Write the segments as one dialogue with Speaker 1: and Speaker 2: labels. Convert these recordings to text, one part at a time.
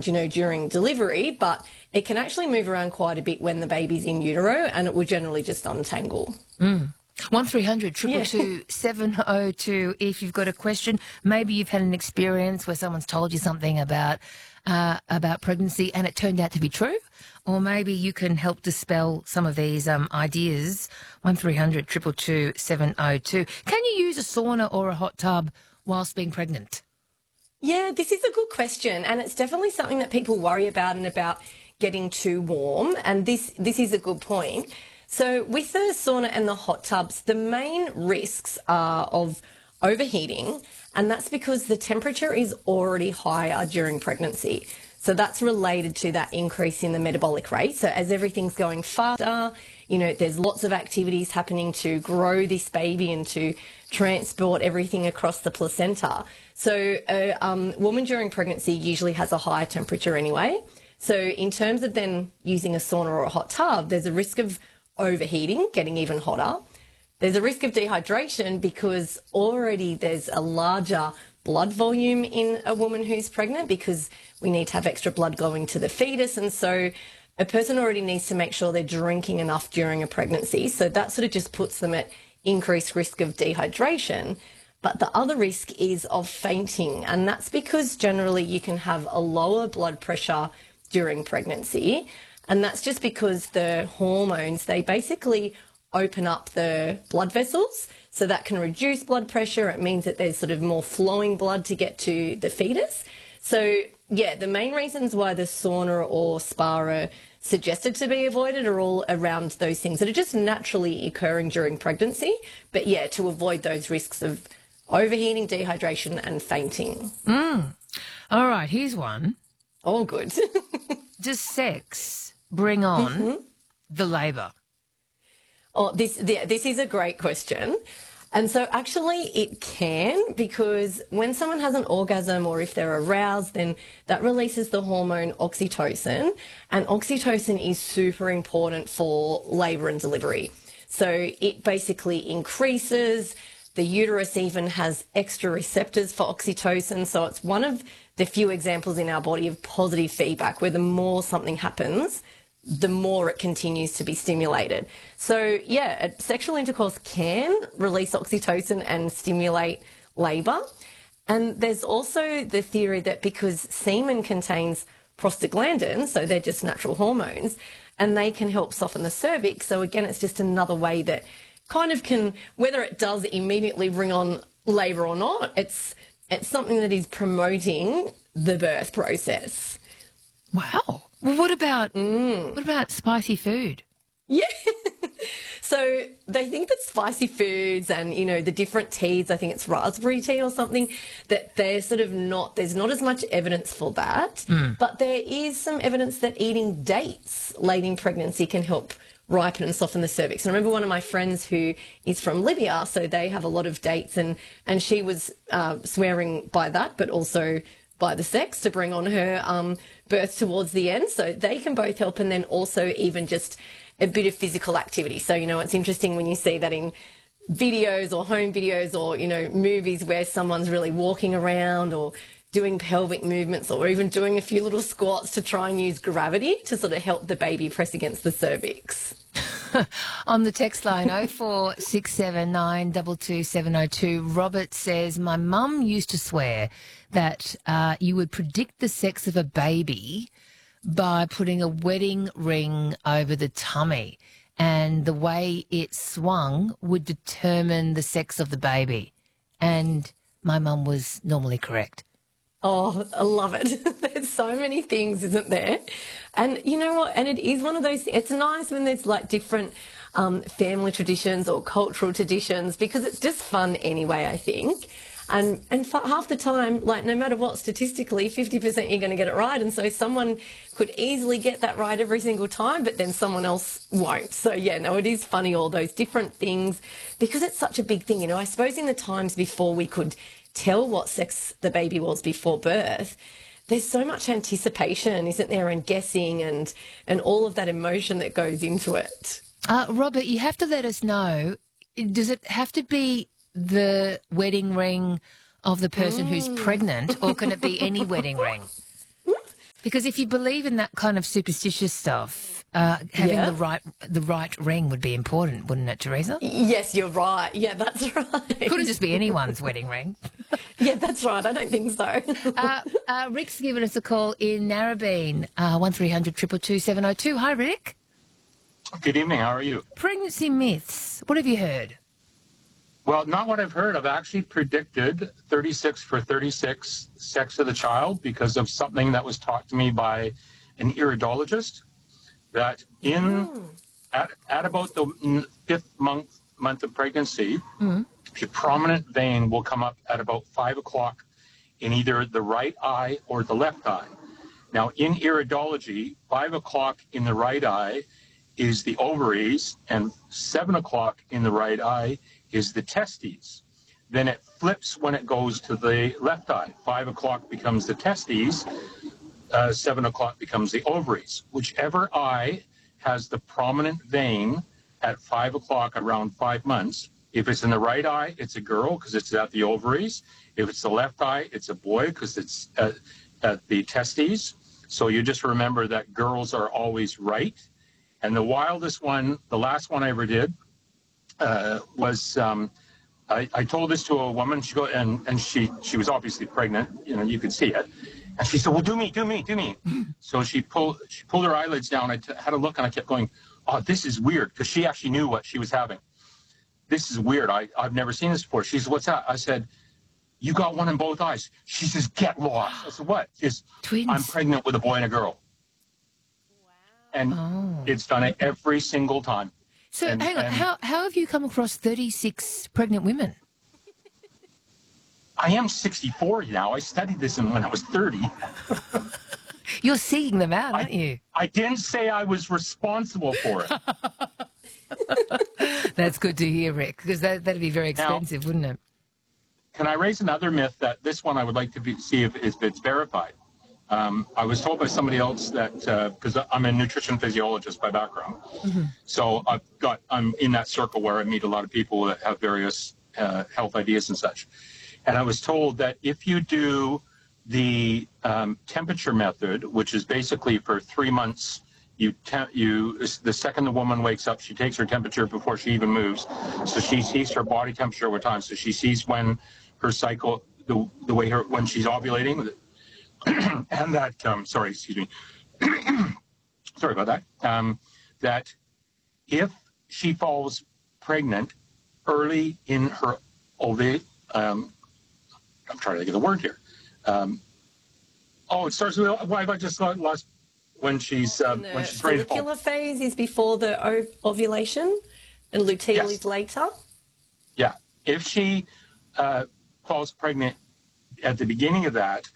Speaker 1: during delivery, but it can actually move around quite a bit when the baby's in utero, and it will generally just untangle.
Speaker 2: 1300 222 702 if you've got a question. Maybe you've had an experience where someone's told you something about pregnancy and it turned out to be true, or maybe you can help dispel some of these ideas. 1300 222 702. Can you use a sauna or a hot tub whilst being pregnant?
Speaker 1: Yeah, this is a good question, and it's definitely something that people worry about and about getting too warm, and this is a good point. So with the sauna and the hot tubs, the main risks are of overheating, and that's because the temperature is already higher during pregnancy. So that's related to that increase in the metabolic rate. So as everything's going faster, there's lots of activities happening to grow this baby and to transport everything across the placenta. So a woman during pregnancy usually has a higher temperature anyway. So in terms of then using a sauna or a hot tub, there's a risk of overheating, getting even hotter. There's a risk of dehydration because already there's a larger blood volume in a woman who's pregnant because we need to have extra blood going to the fetus. And so a person already needs to make sure they're drinking enough during a pregnancy. So that sort of just puts them at increased risk of dehydration. But the other risk is of fainting. And that's because generally you can have a lower blood pressure during pregnancy. And that's just because the hormones, they basically open up the blood vessels. So that can reduce blood pressure. It means that there's sort of more flowing blood to get to the fetus. So, yeah, the main reasons why the sauna or spa are suggested to be avoided are all around those things that are just naturally occurring during pregnancy. But, yeah, to avoid those risks of overheating, dehydration and fainting.
Speaker 2: All right, here's one.
Speaker 1: All good.
Speaker 2: Does sex bring on the labour?
Speaker 1: Oh, this is a great question. And so actually it can, because when someone has an orgasm or if they're aroused, then that releases the hormone oxytocin. And oxytocin is super important for labour and delivery. So it basically increases. The uterus even has extra receptors for oxytocin. So it's one of the few examples in our body of positive feedback where the more something happens, the more it continues to be stimulated. So, yeah, sexual intercourse can release oxytocin and stimulate labour. And there's also the theory that because semen contains prostaglandins, so they're just natural hormones, and they can help soften the cervix. So, again, it's just another way that kind of can, whether it does immediately bring on labour or not, it's something that is promoting the birth process.
Speaker 2: Wow. Well, what about spicy food?
Speaker 1: Yeah. So they think that spicy foods and, the different teas, I think it's raspberry tea or something, that they're sort of not, there's not as much evidence for that. But there is some evidence that eating dates late in pregnancy can help ripen and soften the cervix. And I remember one of my friends who is from Libya, so they have a lot of dates, and she was swearing by that, but also by the sex to bring on her birth towards the end. So they can both help, and then also even just a bit of physical activity. So, it's interesting when you see that in videos or home videos or, movies where someone's really walking around or doing pelvic movements or even doing a few little squats to try and use gravity to sort of help the baby press against the cervix.
Speaker 2: On the text line 0467 22702, Robert says, my mum used to swear that you would predict the sex of a baby by putting a wedding ring over the tummy, and the way it swung would determine the sex of the baby. And my mum was normally correct.
Speaker 1: Oh, I love it. There's so many things, isn't there? And you know what? And it is one of those, it's nice when there's like different family traditions or cultural traditions, because it's just fun anyway, I think. And for half the time, like no matter what, statistically, 50% you're going to get it right. And so someone could easily get that right every single time, but then someone else won't. So yeah, no, it is funny, all those different things, because it's such a big thing. I suppose in the times before we could tell what sex the baby was before birth, there's so much anticipation, isn't there, and guessing and all of that emotion that goes into it.
Speaker 2: Robert, you have to let us know, does it have to be the wedding ring of the person who's pregnant, or can it be any wedding ring? Because if you believe in that kind of superstitious stuff, having
Speaker 1: Yeah.
Speaker 2: the right ring would be important, wouldn't it, Teresa?
Speaker 1: Yes, you're right. Yeah, that's right.
Speaker 2: Couldn't just be anyone's wedding ring.
Speaker 1: Yeah, that's right. I don't think so.
Speaker 2: Rick's given us a call in Narrabeen, 1300 222 702. Hi, Rick.
Speaker 3: Good evening. How are you?
Speaker 2: Pregnancy myths. What have you heard?
Speaker 3: Well, not what I've heard. I've actually predicted 36 for 36 sex of the child because of something that was taught to me by an iridologist. That at about the fifth month of pregnancy, a prominent vein will come up at about 5 o'clock in either the right eye or the left eye. Now, in iridology, 5 o'clock in the right eye is the ovaries, and 7 o'clock in the right eye is the testes. Then it flips when it goes to the left eye. 5 o'clock becomes the testes, 7 o'clock becomes the ovaries. Whichever eye has the prominent vein at 5 o'clock around 5 months, if it's in the right eye, it's a girl because it's at the ovaries. If it's the left eye, it's a boy because it's at the testes. So you just remember that girls are always right. And the wildest one, the last one I ever did, was I told this to a woman. She was obviously pregnant. You know, you could see it. And she said, "Well, do me." So she pulled her eyelids down. I had a look, and I kept going, "Oh, this is weird," because she actually knew what she was having. This is weird. I've never seen this before. She said, "What's that?" I said, "You got one in both eyes." She says, "Get lost." I said, "What?" She says,
Speaker 2: Twins.
Speaker 3: "I'm pregnant with a boy and a girl." And it's done it every single time.
Speaker 2: So hang on, how have you come across 36 pregnant women?
Speaker 3: I am 64 now. I studied this when I was 30.
Speaker 2: You're seeking them out, aren't you?
Speaker 3: I didn't say I was responsible for it.
Speaker 2: That's good to hear, Rick, because that'd be very expensive, wouldn't it?
Speaker 3: Can I raise another myth that this one I would like to see if it's verified? I was told by somebody else that, because I'm a nutrition physiologist by background, so I'm in that circle where I meet a lot of people that have various health ideas and such. And I was told that if you do the temperature method, which is basically for 3 months, the second the woman wakes up, she takes her temperature before she even moves, so she sees her body temperature over time. So she sees when her cycle, the way when she's ovulating. And that, sorry, excuse me, sorry about that, that if she falls pregnant early in her I'm trying to think of the word here. It starts with, why have I just lost, when she's ready to fall.
Speaker 1: Follicular phase is before the ovulation, and luteal is later.
Speaker 3: Yeah. If she falls pregnant at the beginning of that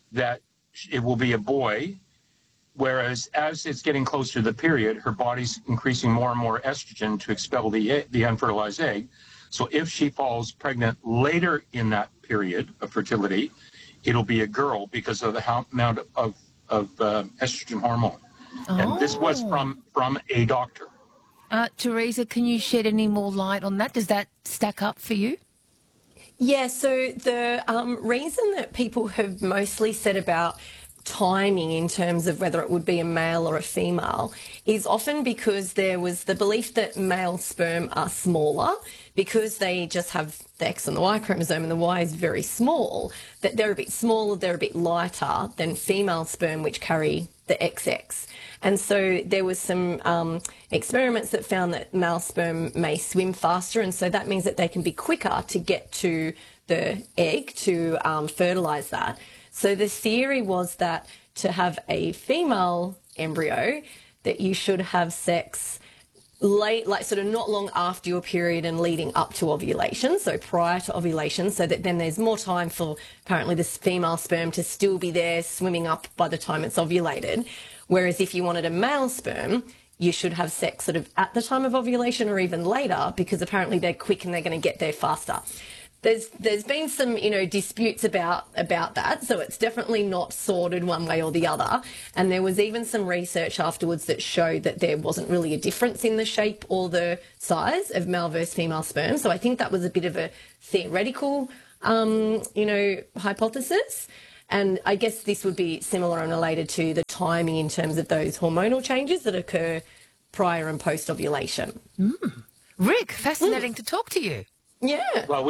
Speaker 3: it will be a boy, whereas as it's getting closer to the period, her body's increasing more and more estrogen to expel the unfertilized egg. So if she falls pregnant later in that period of fertility, it'll be a girl because of the amount of estrogen hormone. And this was from a doctor.
Speaker 2: Teresa, can you shed any more light on that? Does that stack up for you?
Speaker 1: Yeah, so the reason that people have mostly said about timing in terms of whether it would be a male or a female is often because there was the belief that male sperm are smaller because they just have the X and the Y chromosome and the Y is very small, that they're a bit smaller, they're a bit lighter than female sperm which carry the XX. And so there was some experiments that found that male sperm may swim faster, and so that means that they can be quicker to get to the egg to fertilise that. So the theory was that to have a female embryo, that you should have sex late, like sort of not long after your period and leading up to ovulation, so prior to ovulation, so that then there's more time for apparently this female sperm to still be there swimming up by the time it's ovulated. Whereas if you wanted a male sperm, you should have sex sort of at the time of ovulation or even later, because apparently they're quick and they're going to get there faster. There's been some, disputes about that, so it's definitely not sorted one way or the other. And there was even some research afterwards that showed that there wasn't really a difference in the shape or the size of male versus female sperm. So I think that was a bit of a theoretical, hypothesis. And I guess this would be similar and related to the timing in terms of those hormonal changes that occur prior and post ovulation.
Speaker 2: Rick, fascinating to talk to you.
Speaker 1: Yeah.
Speaker 3: Well,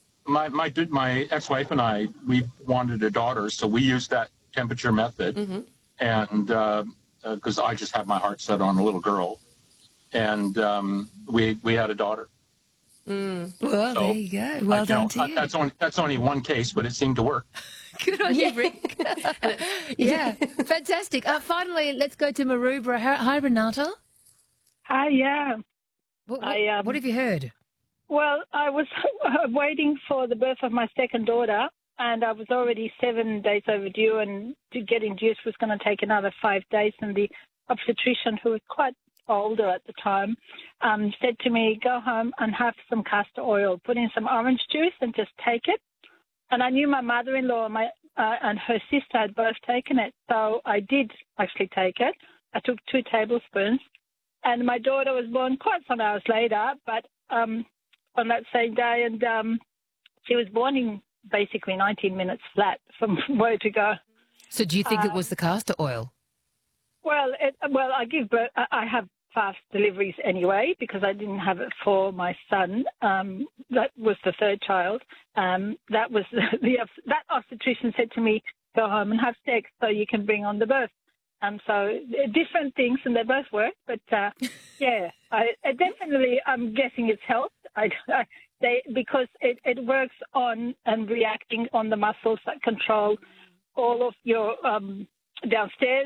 Speaker 3: my ex-wife and I, we wanted a daughter, so we used that temperature method, and because I just had my heart set on a little girl, and we had a daughter.
Speaker 2: Well,
Speaker 3: So,
Speaker 2: there you go. Well done to you.
Speaker 3: That's only one case, but it seemed to work.
Speaker 2: Good on you, Rick. Yeah, fantastic. Finally, let's go to Maroubra. Hi, Renata.
Speaker 4: Hi, yeah.
Speaker 2: What have you heard?
Speaker 4: Well, I was waiting for the birth of my second daughter, and I was already 7 days overdue, and to get induced was going to take another 5 days. And the obstetrician, who was quite older at the time, said to me, go home and have some castor oil, put in some orange juice and just take it. And I knew my mother-in-law and her sister had both taken it, so I did actually take it. I took 2 tablespoons, and my daughter was born quite some hours later, but on that same day, and she was born in basically 19 minutes flat from where to go.
Speaker 2: So do you think it was the castor oil?
Speaker 4: Well, I give birth. I have fast deliveries anyway because I didn't have it for my son. That was the third child. That was that obstetrician said to me, "Go home and have sex so you can bring on the birth." So different things, and they both work. But yeah, I definitely. I'm guessing it's health. Because it works on and reacting on the muscles that control all of your downstairs,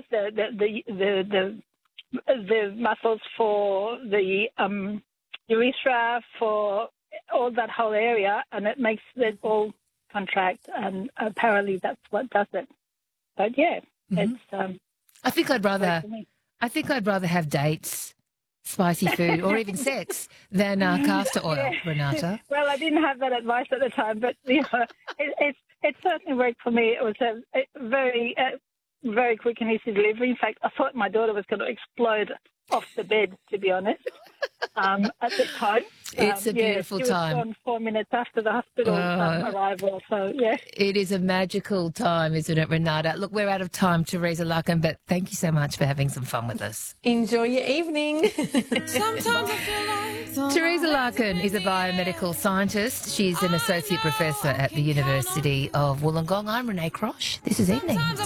Speaker 4: the muscles for the urethra, for all that whole area, and it makes it all contract, and apparently that's what does it. But yeah, it's.
Speaker 2: I think I'd rather have dates, spicy food, or even sex than castor oil, Renata.
Speaker 4: Well, I didn't have that advice at the time, but you know, it certainly worked for me. It was a very very quick and easy delivery. In fact, I thought my daughter was going to explode off the bed, to be honest, at the time.
Speaker 2: It's a beautiful time.
Speaker 4: She was gone 4 minutes after the hospital arrival, so yeah.
Speaker 2: It is a magical time, isn't it, Renata? Look, we're out of time, Teresa Larkin, but thank you so much for having some fun with us.
Speaker 1: Enjoy your evening.
Speaker 5: Sometimes I feel like
Speaker 2: Teresa Larkin is a biomedical scientist. She's an associate professor at the University of Wollongong. I'm Renee Crosh. This is Evening.